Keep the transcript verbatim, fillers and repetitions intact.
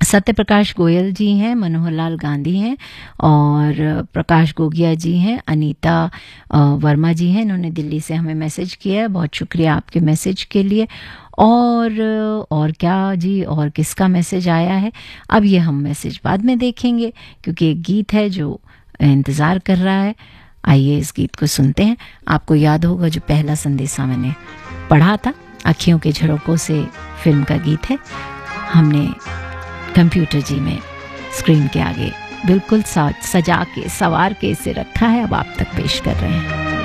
सत्य प्रकाश गोयल जी हैं, मनोहर लाल गांधी हैं और प्रकाश गोगिया जी हैं, अनीता अ, वर्मा जी हैं। इन्होंने दिल्ली से हमें मैसेज किया है, बहुत शुक्रिया आपके मैसेज के लिए। और और क्या जी, और किसका मैसेज आया है, अब ये हम मैसेज बाद में देखेंगे क्योंकि एक गीत है जो इंतज़ार कर रहा है। आइए इस गीत को सुनते हैं। आपको याद होगा जो पहला संदेशा मैंने पढ़ा था, अखियों के झरोकों से फिल्म का गीत है। हमने कंप्यूटर जी में स्क्रीन के आगे बिल्कुल सजा के, सवार के इसे रखा है, अब आप तक पेश कर रहे हैं।